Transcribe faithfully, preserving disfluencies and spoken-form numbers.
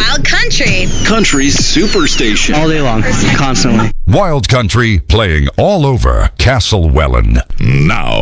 Wild Country. Country's superstation. All day long, constantly. Wild Country playing all over Castle Welland. Now.